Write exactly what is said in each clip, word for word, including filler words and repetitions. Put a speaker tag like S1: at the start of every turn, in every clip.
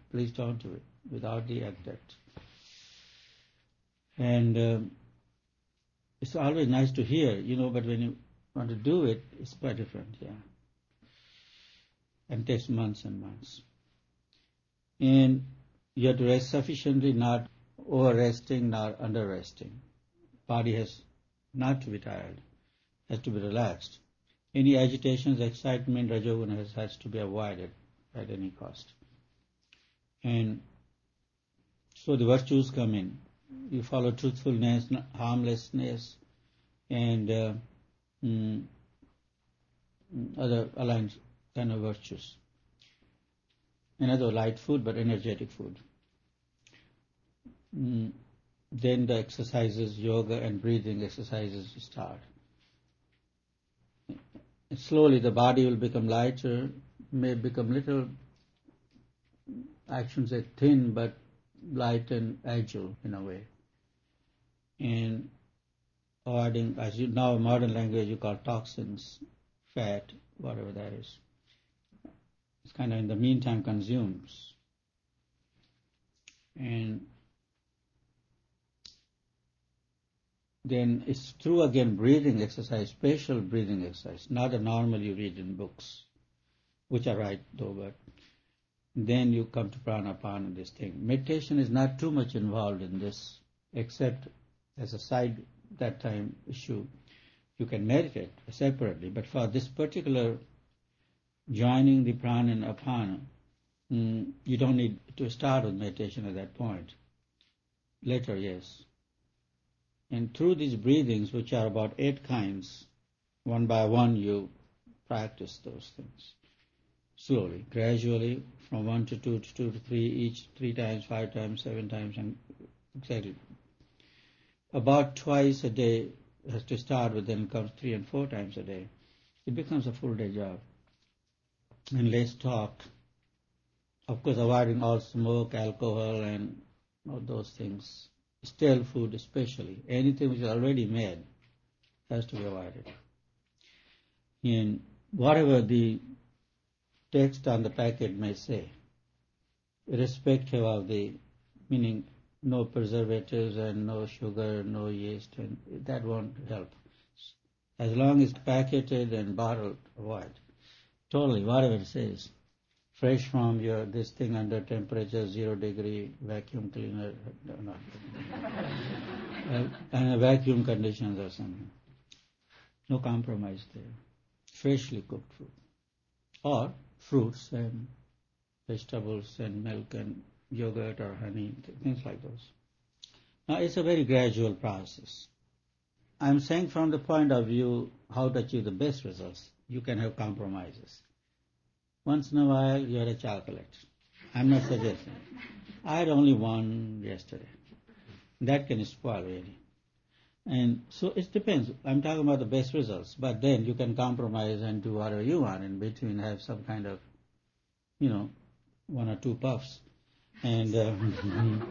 S1: please don't do it without the adept. And um, it's always nice to hear, you know, but when you want to do it, it's quite different, yeah. And it takes months and months. And you have to rest sufficiently, not over-resting, not under-resting. Body has not to be tired, has to be relaxed. Any agitations, excitement, rajoguna has, has to be avoided at any cost. And so the virtues come in. You follow truthfulness, harmlessness, and uh, mm, other aligned kind of virtues. Another light food, but energetic food. Mm, then the exercises, yoga and breathing exercises start. And slowly the body will become lighter, may become little, I shouldn't say thin, but light and agile in a way. And avoiding, as you now in modern language you call toxins, fat, whatever that is. It's kind of in the meantime consumes. And then it's through again breathing exercise, spatial breathing exercise, not the normal you read in books, which are right though, but then you come to pranapana, this thing. Meditation is not too much involved in this, except as a side that time issue. You can meditate separately, but for this particular joining the prana and apana, mm, you don't need to start with meditation at that point. Later, yes. And through these breathings, which are about eight kinds, one by one you practice those things. Slowly, gradually, from one to two to two to three, each three times, five times, seven times, and exactly. About twice a day has to start with, then it comes three and four times a day. It becomes a full day job. And less talk. Of course, avoiding all smoke, alcohol, and all those things. Stale food especially. Anything which is already made has to be avoided. And whatever the text on the packet may say, irrespective of the, meaning no preservatives and no sugar, no yeast, and that won't help. As long as packaged and bottled, avoid. Totally, whatever it says. Fresh from your, this thing under temperature, zero degree, vacuum cleaner, no, uh, and vacuum conditions or something. No compromise there. Freshly cooked food. Or fruits and vegetables and milk and yogurt or honey, things like those. Now it's a very gradual process. I'm saying from the point of view how to achieve the best results. You can have compromises. Once in a while you had a chocolate. I'm not suggesting. I had only one yesterday. That can spoil really. And so it depends. I'm talking about the best results. But then you can compromise and do whatever you want in between, have some kind of, you know, one or two puffs. And um,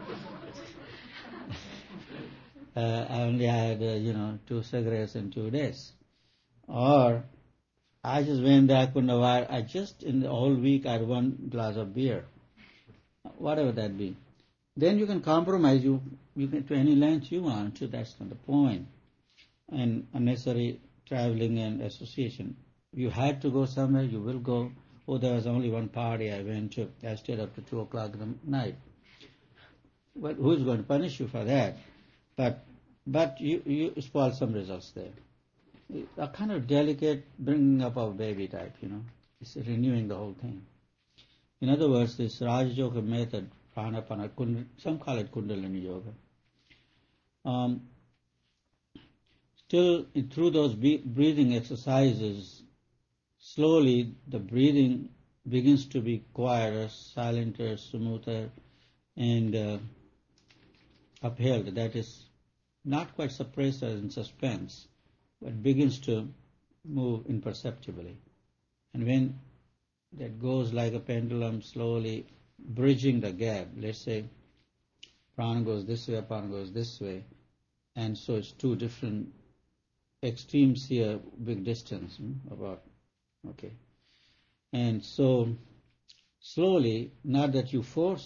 S1: uh, I only had, uh, you know, two cigarettes in two days. Or I just went there, I couldn't avoid, I just, in the whole week, I had one glass of beer. Whatever that be. Then you can compromise, you, you can to any length you want to, that's not the point. And unnecessary traveling and association. You had to go somewhere, you will go. Oh, there was only one party I went to. I stayed up to two o'clock in the night. Well, who's going to punish you for that? But but you, you spoil some results there. A kind of delicate bringing up of baby type, you know. It's renewing the whole thing. In other words, this Raja Yoga method, Pranapana, some call it Kundalini Yoga. Um, still, through those breathing exercises, slowly the breathing begins to be quieter, silenter, smoother, and uh, upheld. That is, not quite suppressed as in suspense, but begins to move imperceptibly. And when that goes like a pendulum, slowly bridging the gap, let's say prana goes this way, apana goes this way, and so it's two different extremes here, big distance, hmm, about, okay. And so slowly, not that you force